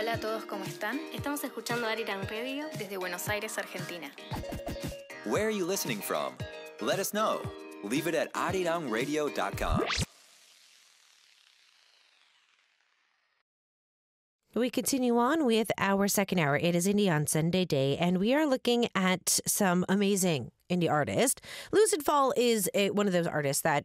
Hola a todos, ¿cómo están? Estamos escuchando Arirang Radio desde Buenos Aires, Argentina. Where are you listening from? Let us know. Leave it at arirangradio.com. We continue on with our second hour. It is Indie on Sunday Day, and we are looking at some amazing indie artists. Lucid Fall is one of those artists that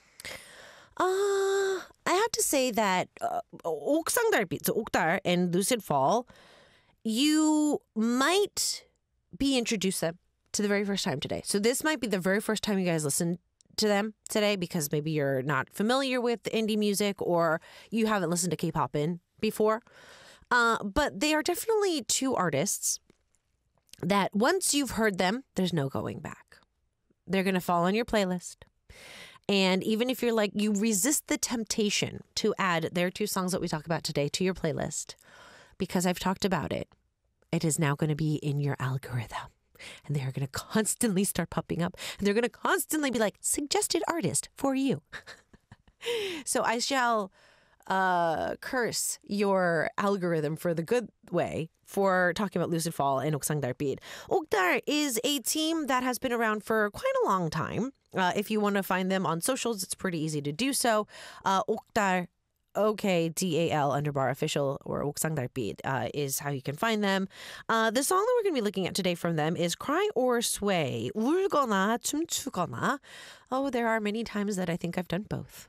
I have to say that 옥상 달빛, so 옥달 and Lucid Fall, you might be introduced them to the very first time today. So this might be the very first time you guys listen to them today because maybe you're not familiar with indie music or you haven't listened to K-pop before. But they are definitely two artists that once you've heard them, there's no going back. They're going to fall on your playlist. And even if you're like, you resist the temptation to add their two songs that we talk about today to your playlist, because I've talked about it, it is now going to be in your algorithm. And they're going to constantly start popping up. And they're going to constantly be like, suggested artist for you. So I shall curse your algorithm for the good way for talking about Lucid Fall and 옥상 달빛. 옥달 is a team that has been around for quite a long time. If you want to find them on socials, it's pretty easy to do so. 옥달, OKDAL _official or 옥상 달빛 is how you can find them. The song that we're going to be looking at today from them is Cry or Sway. 울거나 춤추거나. Oh, there are many times that I think I've done both.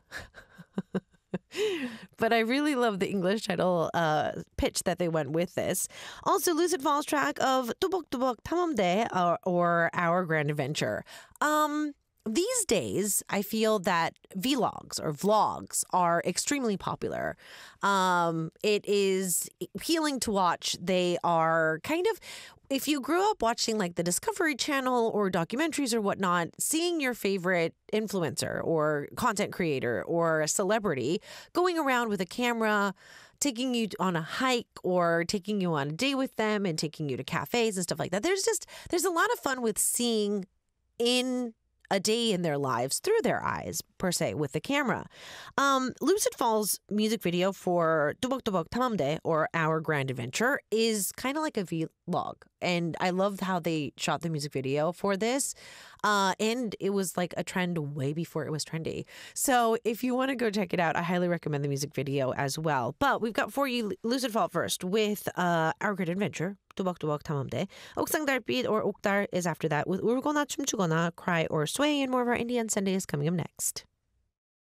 But I really love the English title pitch that they went with this. Also, Lucid Fall's track of 뚜벅뚜벅 탐험대 or Our Grand Adventure. These days, I feel that vlogs or vlogs are extremely popular. It is appealing to watch. They are kind of, if you grew up watching like the Discovery Channel or documentaries or whatnot, seeing your favorite influencer or content creator or a celebrity going around with a camera, taking you on a hike or taking you on a day with them and taking you to cafes and stuff like that. There's a lot of fun with seeing in a day in their lives through their eyes, per se, with the camera. Lucid Fall's music video for 뚜벅뚜벅 탐험대 or Our Grand Adventure is kind of like a vlog. And I loved how they shot the music video for this. And it was like a trend way before it was trendy. So if you want to go check it out, I highly recommend the music video as well. But we've got for you Lucid Fall first with Our Grand Adventure. 뚜벅뚜벅 탐험대. 옥상 달빛 or 옥달 is after that with 울거나 춤추거나, Cry or Sway, and more of our Indie on Sunday is coming up next.